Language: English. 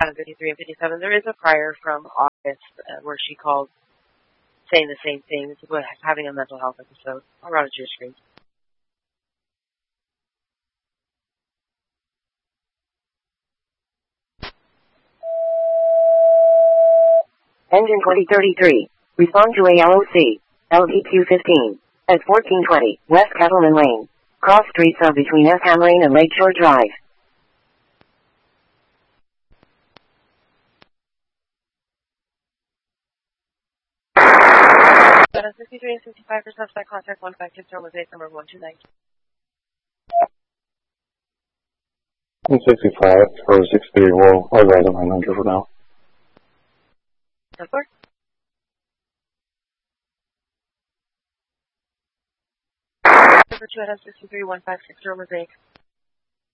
Adam 53 and 57. There is a prior from August where she called saying the same thing. It's about having a mental health episode. I'll run it to your screen. Engine 2033. Respond to ALOC. LVQ-15. At 1420 West Kettleman Lane. Cross streets of between S. Ham Lane and Lakeshore Drive. Adam 53 and 55 for suspect contact 156 Mosaic number 129. 65 for 63. I'll write on my number for now. That's four. Number 2 Adam 63 156 Mosaic.